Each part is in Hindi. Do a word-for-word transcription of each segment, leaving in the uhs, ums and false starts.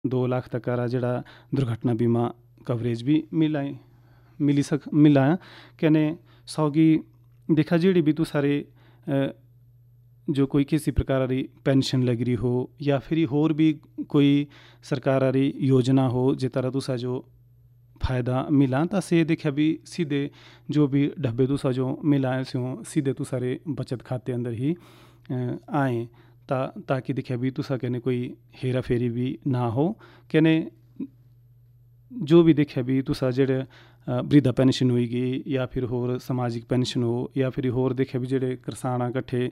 दो लाख तक का जड़ा दुर्घटना बीमा कवरेज भी मिला मिली सक मिला कहने सौगी देखा जेड़ी भी तू सारे जो कोई किसी प्रकार की पेंशन लग रही हो या फिर होर भी कोई सरकार की योजना हो जिस तरह तुसा जो फ़ायदा मिला तो से देखा भी सीधे जो भी डब्बे तुसा जो मिला है स्यों सीधे तू सारे बचत खाते अंदर ही आए ता ताकि देखा भी तुसा कहने कोई हेरा फेरी भी ना हो कहने जो भी देखा भी तुसा जेड़े वृद्धा पेंशन होगी या फिर होर समाजिक पेंशन हो या फिर होर देखा भी जेड़े करसाना कट्ठे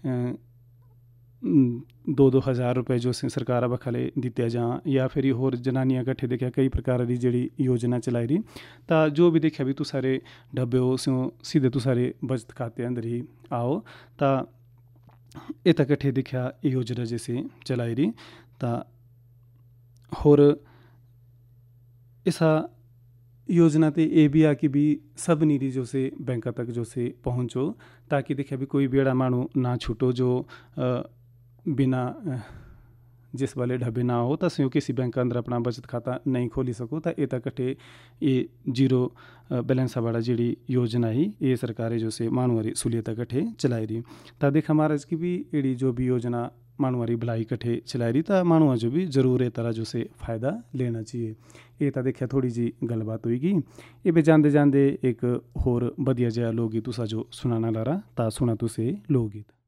दो दो हज़ार रुपए जो सरकार बखाले दिते जा या फिर होर जनानियां कट्ठे देखा कई प्रकार की जेड़ी योजना चलाई रही ता जो भी देखा भी तू सारे डब्बे हो स्यों सीधे तू सारे बचत खाते अंदर ही आओ ता इतना कट्ठे देखा योजना जैसे चलाई रही ता होर ऐसा योजना ते ये भी आ कि भी सब नीरी जो से बैंक तक जो से पहुँचो ताकि देखा भी कोई बेड़ा मानू ना छूटो जो आ, बिना जिस वाले ढब्बे ना हो तो स्यों किसी बैंक अंदर अपना बचत खाता नहीं खोली सको तो ये कट्ठे ये जीरो बैलेंस वाला जी योजना ही ये सरकार जो से मानवारी सहूलियत कट्ठे चलाई रही तो देखा महाराज की भी एड़ी जो भी योजना मानवारी भलाई कट्ठे चलाई रही तो मानवा जो भी जरूर ये तरह जो से फ़ायदा लेना चाहिए ये तो देखा थोड़ी जी गलबात होगी ये भी जाते जाते एक होर बढ़िया जहा लोकगीत तुसा जो सुनाना ला रहा ता सुना तुसे लोकगीत।